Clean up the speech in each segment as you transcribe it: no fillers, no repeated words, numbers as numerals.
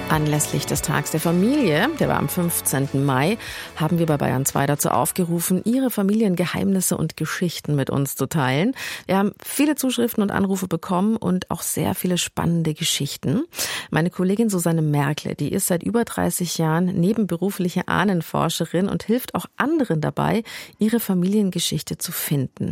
Anlässlich des Tags der Familie, der war am 15. Mai, haben wir bei Bayern 2 dazu aufgerufen, Ihre Familiengeheimnisse und Geschichten mit uns zu teilen. Wir haben viele Zuschriften und Anrufe bekommen und auch sehr viele spannende Geschichten. Meine Kollegin Susanne Merkle, die ist seit über 30 Jahren nebenberufliche Ahnenforscherin und hilft auch anderen dabei, ihre Familiengeschichte zu finden.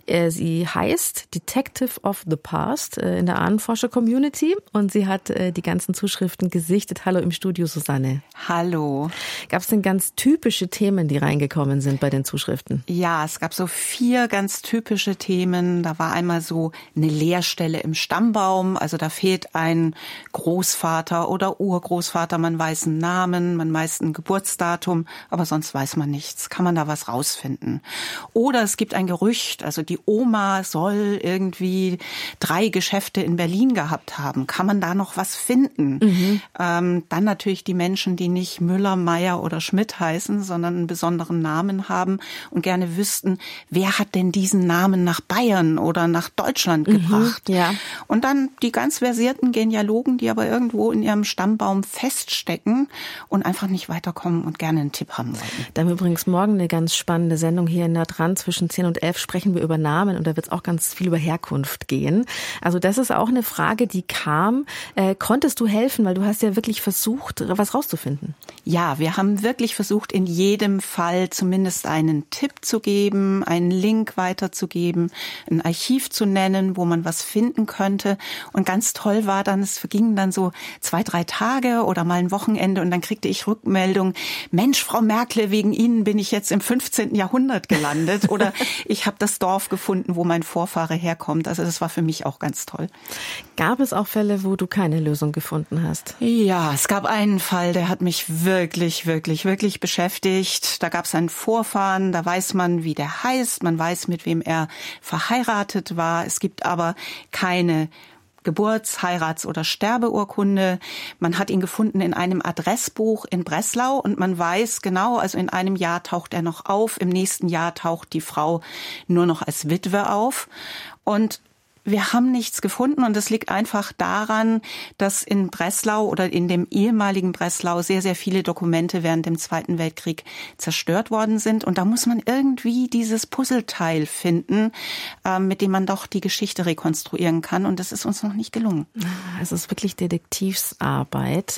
Sie heißt Detective of the Past in der Ahnenforscher-Community und sie hat die ganzen Zuschriften gesichtet. Hallo im Studio, Susanne. Hallo. Gab es denn ganz typische Themen, die reingekommen sind bei den Zuschriften? Ja, es gab so 4 ganz typische Themen. Da war einmal so eine Leerstelle im Stammbaum. Also da fehlt ein Großvater oder Urgroßvater. Man weiß einen Namen, man weiß ein Geburtsdatum, aber sonst weiß man nichts. Kann man da was rausfinden? Oder es gibt ein Gerücht, also die Oma soll irgendwie 3 Geschäfte in Berlin gehabt haben. Kann man da noch was finden? Dann natürlich die Menschen, die nicht Müller, Meier oder Schmidt heißen, sondern einen besonderen Namen haben und gerne wüssten, wer hat denn diesen Namen nach Bayern oder nach Deutschland gebracht? Ja. Und dann die ganz versierten Genealogen, die aber irgendwo in ihrem Stammbaum feststecken und einfach nicht weiterkommen und gerne einen Tipp haben wollen. Da haben wir übrigens morgen eine ganz spannende Sendung hier in Nah dran. Zwischen 10 und 11 sprechen wir über Namen und da wird es auch ganz viel über Herkunft gehen. Also das ist auch eine Frage, die kam. Konntest du helfen, weil du hast ja wirklich versucht, was rauszufinden? Ja, wir haben wirklich versucht, in jedem Fall zumindest einen Tipp zu geben, einen Link weiterzugeben, ein Archiv zu nennen, wo man was finden könnte. Und ganz toll war dann, es vergingen dann so 2, 3 Tage oder mal ein Wochenende und dann kriegte ich Rückmeldung, Mensch, Frau Merkle, wegen Ihnen bin ich jetzt im 15. Jahrhundert gelandet oder ich habe das Dorf gefunden, wo mein Vorfahre herkommt. Also das war für mich auch ganz toll. Gab es auch Fälle, wo du keine Lösung gefunden hast? Ja, es gab einen Fall, der hat mich wirklich beschäftigt. Da gab es einen Vorfahren, da weiß man, wie der heißt, man weiß, mit wem er verheiratet war. Es gibt aber keine Geburts-, Heirats- oder Sterbeurkunde. Man hat ihn gefunden in einem Adressbuch in Breslau und man weiß genau, also in einem Jahr taucht er noch auf, im nächsten Jahr taucht die Frau nur noch als Witwe auf. Und wir haben nichts gefunden und es liegt einfach daran, dass in Breslau oder in dem ehemaligen Breslau sehr, sehr viele Dokumente während dem Zweiten Weltkrieg zerstört worden sind. Und da muss man irgendwie dieses Puzzleteil finden, mit dem man doch die Geschichte rekonstruieren kann. Und das ist uns noch nicht gelungen. Es ist wirklich Detektivsarbeit.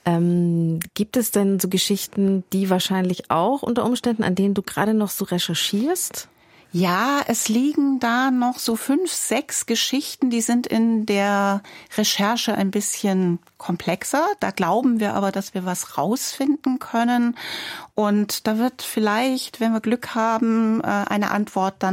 Gibt es denn so Geschichten, die wahrscheinlich auch unter Umständen, an denen du gerade noch so recherchierst? Ja, es liegen da noch so 5, 6 Geschichten, die sind in der Recherche ein bisschen komplexer. Da glauben wir aber, dass wir was rausfinden können. Und da wird vielleicht, wenn wir Glück haben, eine Antwort dann